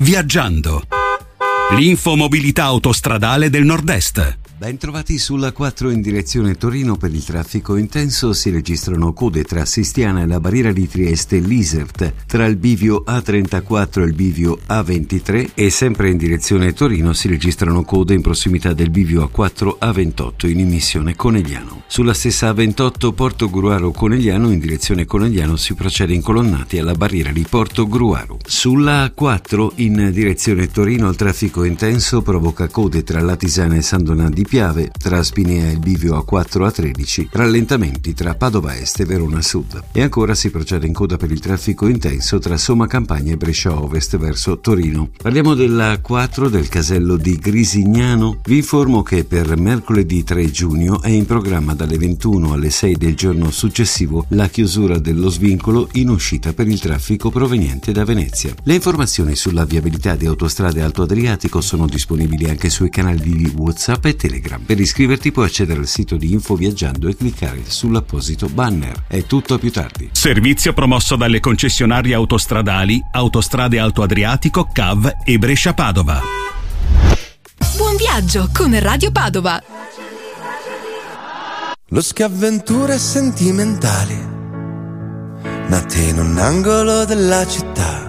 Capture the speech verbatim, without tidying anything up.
Viaggiando. L'infomobilità autostradale del Nord-Est. Ben trovati sulla quattro in direzione Torino. Per il traffico intenso si registrano code tra Sistiana e la barriera di Trieste e l'Isert, tra il bivio A trentaquattro e il bivio A ventitré, e sempre in direzione Torino si registrano code in prossimità del bivio A quattro A ventotto in immissione Conegliano. Sulla stessa A ventotto Portogruaro-Conegliano in direzione Conegliano si procede incolonnati alla barriera di Portogruaro. Sulla A quattro in direzione Torino il traffico intenso provoca code tra Latisana e San Donà di Piave, tra Spinea e il bivio A quattro A tredici, rallentamenti tra Padova Est e Verona Sud. E ancora si procede in coda per il traffico intenso tra Somma Campagna e Brescia Ovest verso Torino. Parliamo della A quattro del casello di Grisignano. Vi informo che per mercoledì tre giugno è in programma dalle ventuno alle sei del giorno successivo la chiusura dello svincolo in uscita per il traffico proveniente da Venezia. Le informazioni sulla viabilità di Autostrade Alto Adriatico sono disponibili anche sui canali di WhatsApp e Telegram. Per iscriverti puoi accedere al sito di Info Viaggiando e cliccare sull'apposito banner. È tutto, a più tardi. Servizio promosso dalle concessionarie autostradali Autostrade Alto Adriatico, C A V e Brescia Padova. Buon viaggio con Radio Padova. Lo schiavventure sentimentali nate in un angolo della città,